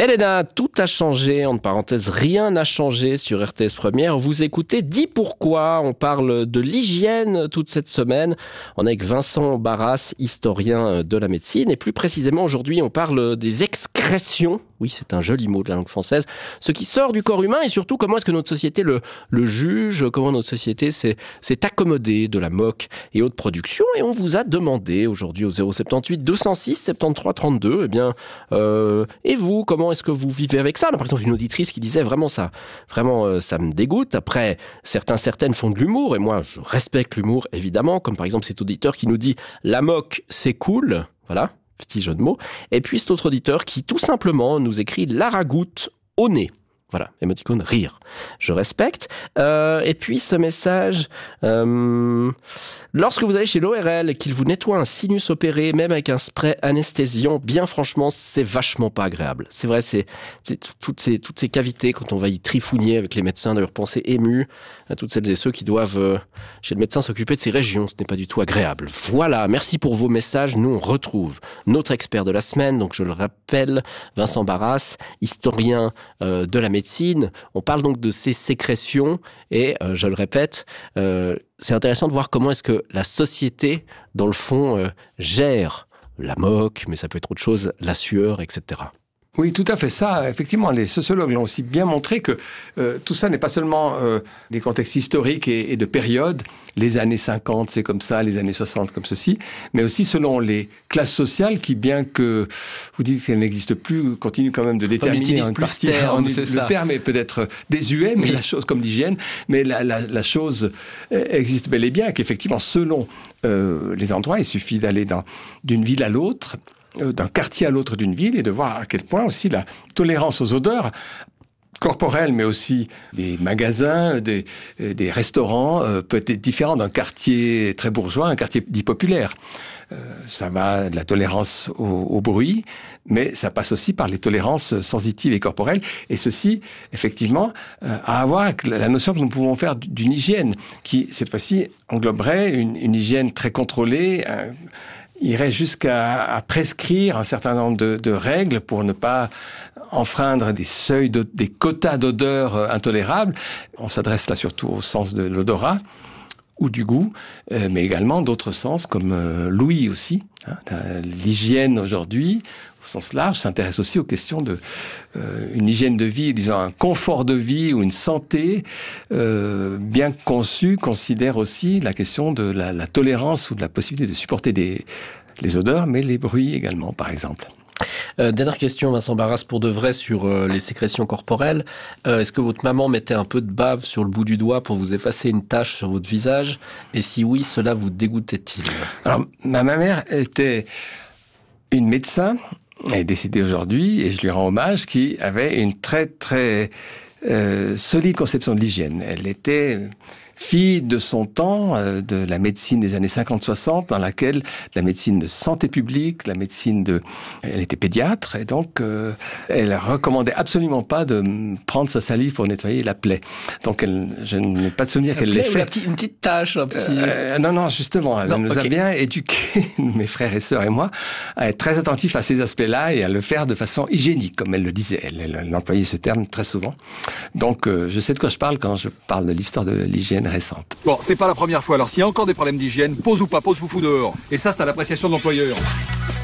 Elena, tout a changé, entre parenthèses, rien n'a changé sur RTS Première. Vous écoutez Dis pourquoi, on parle de l'hygiène toute cette semaine. On est avec Vincent Barras, historien de la médecine. Et plus précisément, aujourd'hui, on parle des excrétions. Oui, c'est un joli mot de la langue française. Ce qui sort du corps humain et surtout, comment est-ce que notre société le juge, comment notre société s'est accommodée de la moque et haute production. Et on vous a demandé aujourd'hui au 078 206 73 32, et vous, comment est-ce que vous vivez avec ça? Par exemple, une auditrice qui disait vraiment ça me dégoûte. Après, certaines font de l'humour et moi, je respecte l'humour évidemment, comme par exemple cet auditeur qui nous dit la moque, c'est cool. Voilà, petit jeu de mots. Et puis cet autre auditeur qui tout simplement nous écrit la ragoute au nez. Voilà, émoticône rire. Je respecte. Et puis ce message, lorsque vous allez chez l'ORL et qu'il vous nettoie un sinus opéré, même avec un spray anesthésiant, bien franchement, c'est vachement pas agréable. C'est vrai, c'est toutes ces cavités, quand on va y trifouiller avec les médecins, d'ailleurs penser ému à toutes celles et ceux qui doivent, chez le médecin, s'occuper de ces régions. Ce n'est pas du tout agréable. Voilà, merci pour vos messages. Nous, on retrouve notre expert de la semaine, donc je le rappelle, Vincent Barras, historien de la médecine. On parle donc de ces sécrétions et, je le répète, c'est intéressant de voir comment est-ce que la société, dans le fond, gère la moque, mais ça peut être autre chose, la sueur, etc. Oui, tout à fait ça. Effectivement, les sociologues l'ont aussi bien montré que tout ça n'est pas seulement des contextes historiques et de périodes. Les années 50, c'est comme ça, les années 60, comme ceci. Mais aussi selon les classes sociales qui, bien que vous dites qu'elles n'existent plus, continuent quand même de déterminer une partie. Le terme est peut-être désuet, mais la chose, comme l'hygiène, mais la chose existe bel et bien, qu'effectivement, selon les endroits, il suffit d'aller d'une ville à l'autre, d'un quartier à l'autre d'une ville et de voir à quel point aussi la tolérance aux odeurs corporelles, mais aussi des magasins, des restaurants, peut être différent d'un quartier très bourgeois à un quartier dit populaire. Ça va de la tolérance au bruit, mais ça passe aussi par les tolérances sensitives et corporelles. Et ceci, effectivement, à avoir avec la notion que nous pouvons faire d'une hygiène qui, cette fois-ci, engloberait une hygiène très contrôlée, irait jusqu'à prescrire un certain nombre de règles pour ne pas enfreindre des seuils, des quotas d'odeurs intolérables. On s'adresse là surtout au sens de l'odorat ou du goût, mais également d'autres sens comme l'ouïe aussi. L'hygiène aujourd'hui, au sens large, s'intéresse aussi aux questions de une hygiène de vie, disons un confort de vie ou une santé bien conçue, considère aussi la question de la tolérance ou de la possibilité de supporter les odeurs, mais les bruits également, par exemple. Dernière question, Vincent Barras, pour de vrai, sur les sécrétions corporelles. Est-ce que votre maman mettait un peu de bave sur le bout du doigt pour vous effacer une tache sur votre visage? Et si oui, cela vous dégoûtait-il? Alors, ma mère était une médecin, elle est décédée aujourd'hui, et je lui rends hommage, qui avait une très très solide conception de l'hygiène. Elle était fille de son temps, de la médecine des années 50-60, dans laquelle la médecine de santé publique, elle était pédiatre, et donc elle recommandait absolument pas de prendre sa salive pour nettoyer la plaie. Donc je n'ai pas de souvenir qu'elle l'ait fait. Une petite tache, un petit... Non, justement, elle nous a bien éduqués, mes frères et sœurs et moi, à être très attentifs à ces aspects-là et à le faire de façon hygiénique, comme elle le disait. Elle employait ce terme très souvent. Donc je sais de quoi je parle quand je parle de l'histoire de l'hygiène récente. Bon, c'est pas la première fois. Alors s'il y a encore des problèmes d'hygiène, pose ou pas pose, foufou dehors. Et ça, c'est à l'appréciation de l'employeur.